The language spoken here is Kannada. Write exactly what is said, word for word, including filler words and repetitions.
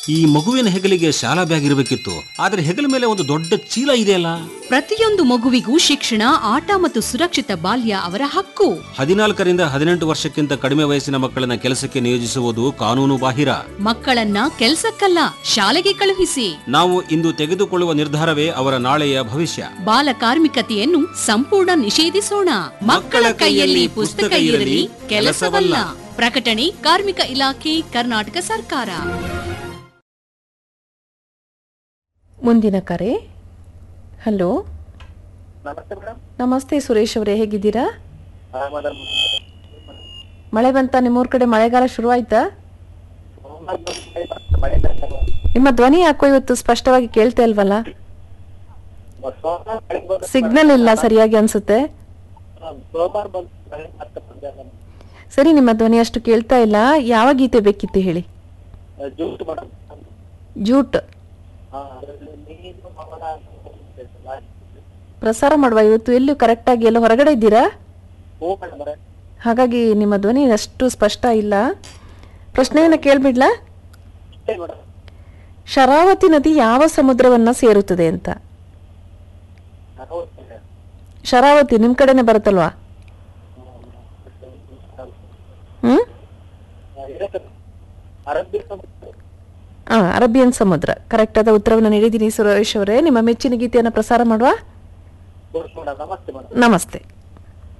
ಈ ಮಗುವಿನ ಹೆಗಲಿಗೆ ಶಾಲಾ ಬ್ಯಾಗ್ ಇರಬೇಕಿತ್ತು, ಆದ್ರೆ ಹೆಗಲ ಮೇಲೆ ಒಂದು ದೊಡ್ಡ ಚೀಲ ಇದೆಯಲ್ಲ. ಪ್ರತಿಯೊಂದು ಮಗುವಿಗೂ ಶಿಕ್ಷಣ, ಆಟ ಮತ್ತು ಸುರಕ್ಷಿತ ಬಾಲ್ಯ ಅವರ ಹಕ್ಕು. ಹದಿನಾಲ್ಕರಿಂದ ಹದಿನೆಂಟು ವರ್ಷಕ್ಕಿಂತ ಕಡಿಮೆ ವಯಸ್ಸಿನ ಮಕ್ಕಳನ್ನ ಕೆಲಸಕ್ಕೆ ನಿಯೋಜಿಸುವುದು ಕಾನೂನು ಬಾಹಿರ. ಮಕ್ಕಳನ್ನ ಕೆಲಸಕ್ಕಲ್ಲ, ಶಾಲೆಗೆ ಕಳುಹಿಸಿ. ನಾವು ಇಂದು ತೆಗೆದುಕೊಳ್ಳುವ ನಿರ್ಧಾರವೇ ಅವರ ನಾಳೆಯ ಭವಿಷ್ಯ. ಬಾಲ ಕಾರ್ಮಿಕತೆಯನ್ನು ಸಂಪೂರ್ಣ ನಿಷೇಧಿಸೋಣ. ಮಕ್ಕಳ ಕೈಯಲ್ಲಿ ಪುಸ್ತಕ ಇರಲಿ, ಕೆಲಸವಲ್ಲ. ಪ್ರಕಟಣೆ ಕಾರ್ಮಿಕ ಇಲಾಖೆ, ಕರ್ನಾಟಕ ಸರ್ಕಾರ. ಮುಂದಿನ ಕರೆ. ಹಲೋ, ನಮಸ್ತೆ ಮೇಡಮ್. ನಮಸ್ತೆ ಸುರೇಶ್ ಅವರೇ, ಹೇಗಿದ್ದೀರಾ? ಮಳೆ ಬಂತ ನಿಮ್ಮೂರ್ ಕಡೆ? ಮಳೆಗಾಲ ಶುರುವಾಯ್ತಾ? ನಿಮ್ಮ ಧ್ವನಿ ಯಾಕೋ ಇವತ್ತು ಸ್ಪಷ್ಟವಾಗಿ ಕೇಳ್ತಾ ಇಲ್ವಲ್ಲ? ಸಿಗ್ನಲ್ ಇಲ್ಲ ಸರಿಯಾಗಿ ಅನ್ಸುತ್ತೆ. ಸರಿ, ನಿಮ್ಮ ಧ್ವನಿ ಅಷ್ಟು ಕೇಳ್ತಾ ಇಲ್ಲ. ಯಾವ ಗೀತೆ ಬೇಕಿತ್ತು ಹೇಳಿ. ಜೂಟ್ ಪ್ರಸಾರ ಮಾಡುವ. ಇವತ್ತು ಎಲ್ಲೂ ಕರೆಕ್ಟ್ ಆಗಿ ಎಲ್ಲ ಹೊರಗಡೆ ಇದ್ದೀರಾ? ಹಾಗಾಗಿ ನಿಮ್ಮ ಧ್ವನಿ ಅಷ್ಟು ಸ್ಪಷ್ಟ ಇಲ್ಲ. ಪ್ರಶ್ನೆಯನ್ನ ಕೇಳ್ಬಿಡ್ಲಾ? ಶರಾವತಿ ನದಿ ಯಾವ ಸಮುದ್ರವನ್ನ ಸೇರುತ್ತದೆ ಅಂತ. ಶರಾವತಿ ನಿಮ್ ಕಡೆನೆ ಬರುತ್ತಲ್ವಾ? ಹ್ಮ್ ಹಾ, ಅರೇಬಿಯನ್ ಸಮುದ್ರ. ಕರೆಕ್ಟ್ ಆದ ಉತ್ತರವನ್ನು ನೀಡಿದ್ದೀನಿ ಸುರೇಶ್ ಅವರೇ. ನಿಮ್ಮ ಮೆಚ್ಚಿನ ಗೀತೆಯನ್ನು ಪ್ರಸಾರ ಮಾಡುವ. ನಮಸ್ತೆ.